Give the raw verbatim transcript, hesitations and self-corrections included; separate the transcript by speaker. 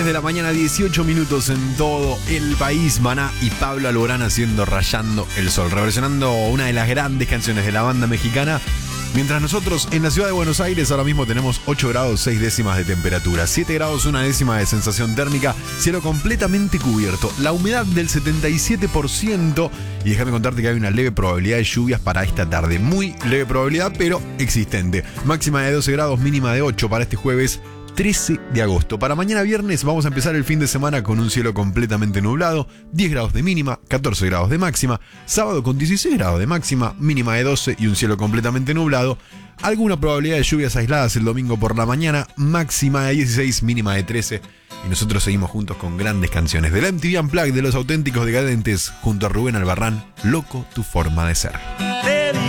Speaker 1: de la mañana, dieciocho minutos en todo el país. Maná y Pablo Alborán haciendo Rayando el Sol, reversionando una de las grandes canciones de la banda mexicana. Mientras nosotros en la ciudad de Buenos Aires ahora mismo tenemos ocho grados seis décimas de temperatura, siete grados una décima de sensación térmica, cielo completamente cubierto, la humedad del setenta y siete por ciento y déjame contarte que hay una leve probabilidad de lluvias para esta tarde. Muy leve probabilidad, pero existente. Máxima de doce grados, mínima de ocho para este jueves trece de agosto. Para mañana viernes vamos a empezar el fin de semana con un cielo completamente nublado, diez grados de mínima, catorce grados de máxima, sábado con dieciséis grados de máxima, mínima de doce y un cielo completamente nublado. Alguna probabilidad de lluvias aisladas el domingo por la mañana, máxima de dieciséis, mínima de trece. Y nosotros seguimos juntos con grandes canciones del M T V Unplugged de Los Auténticos Decadentes junto a Rubén Albarrán, Loco tu forma de ser.